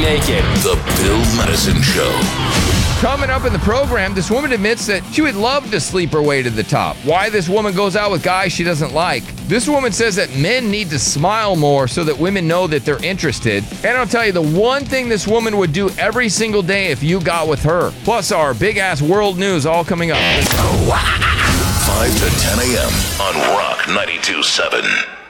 naked. The Bill Madison Show. Coming up in the program, this woman admits that she would love to sleep her way to the top. Why this woman goes out with guys she doesn't like. This woman says that men need to smile more so that women know that they're interested. And I'll tell you the one thing this woman would do every single day if you got with her. Plus our big-ass world news all coming up. 5 to 10 a.m. on Rock 92.7.